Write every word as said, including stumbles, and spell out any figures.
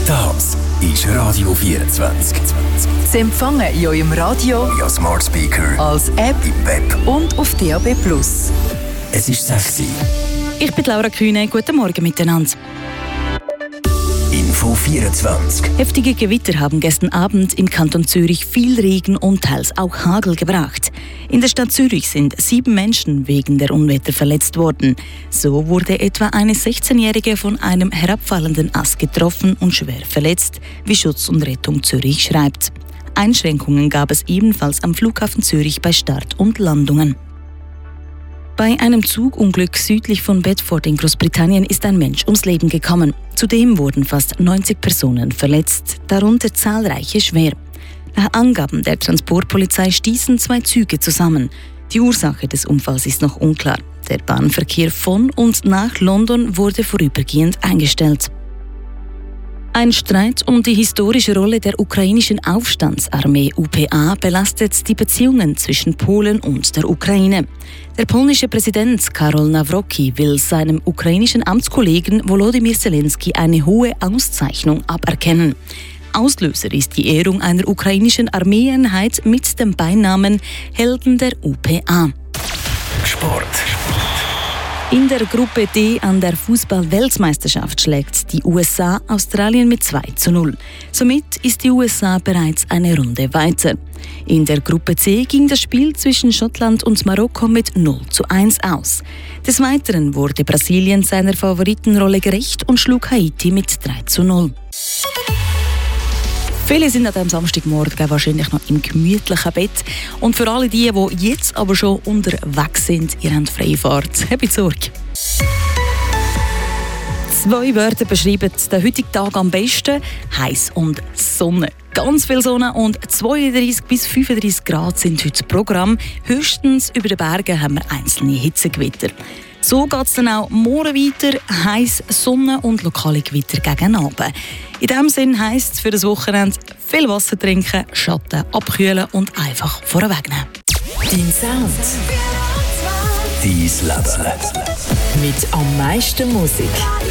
Das ist Radio vierundzwanzig. Sie empfangen in eurem Radio, via Smart Speaker, als App im Web und auf D A B plus. Es ist sechs Uhr. Ich bin Laura Kühne. Guten Morgen miteinander. Info vierundzwanzig. Heftige Gewitter haben gestern Abend im Kanton Zürich viel Regen und teils auch Hagel gebracht. In der Stadt Zürich sind sieben Menschen wegen der Unwetter verletzt worden. So wurde etwa eine sechzehnjährige von einem herabfallenden Ast getroffen und schwer verletzt, wie Schutz und Rettung Zürich schreibt. Einschränkungen gab es ebenfalls am Flughafen Zürich bei Start und Landungen. Bei einem Zugunglück südlich von Bedford in Großbritannien ist ein Mensch ums Leben gekommen. Zudem wurden fast neunzig Personen verletzt, darunter zahlreiche schwer. Nach Angaben der Transportpolizei stießen zwei Züge zusammen. Die Ursache des Unfalls ist noch unklar. Der Bahnverkehr von und nach London wurde vorübergehend eingestellt. Ein Streit um die historische Rolle der ukrainischen Aufstandsarmee U P A belastet die Beziehungen zwischen Polen und der Ukraine. Der polnische Präsident Karol Nawrocki will seinem ukrainischen Amtskollegen Volodymyr Zelensky eine hohe Auszeichnung aberkennen. Auslöser ist die Ehrung einer ukrainischen Armeeeinheit mit dem Beinamen Helden der U P A. Sport. In der Gruppe D an der Fußball-Weltmeisterschaft schlägt die U S A Australien mit zwei zu null. Somit ist die U S A bereits eine Runde weiter. In der Gruppe C ging das Spiel zwischen Schottland und Marokko mit null zu eins aus. Des Weiteren wurde Brasilien seiner Favoritenrolle gerecht und schlug Haiti mit drei zu null. Viele sind an diesem Samstagmorgen wahrscheinlich noch im gemütlichen Bett. Und für alle die, die jetzt aber schon unterwegs sind, ihr habt freie Fahrt. Habt Sorge. Zwei Wörter beschreiben den heutigen Tag am besten. Heiß und Sonne. Ganz viel Sonne und zweiunddreißig bis fünfunddreißig Grad sind heute das Programm. Höchstens über den Bergen haben wir einzelne Hitzegewitter. So geht es dann auch morgen weiter. Heiß, Sonne und lokale Gewitter gegen Abend. In diesem Sinn heisst es für das Wochenende viel Wasser trinken, Schatten abkühlen und einfach vorweg nehmen. Dein Sound. Dein Leben. Mit am meisten Musik.